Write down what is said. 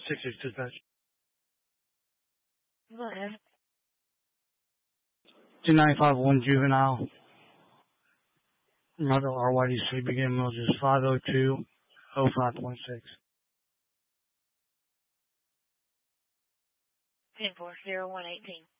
6-6 dispatch. Go ahead. 295-1 juvenile. Another RYDC beginning mill is 502-0526. 10-4-0-118.